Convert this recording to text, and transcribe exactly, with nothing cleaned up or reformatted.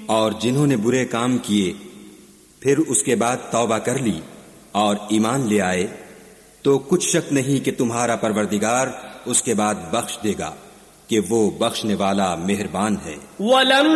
और जिन्होंने बुरे काम किए फिर उसके बाद तौबा कर ली और ईमान ले आए, तो कुछ शक नहीं कि तुम्हारा परवरदिगार उसके बाद बख्श देगा कि वो बख्शने वाला मेहरबान है।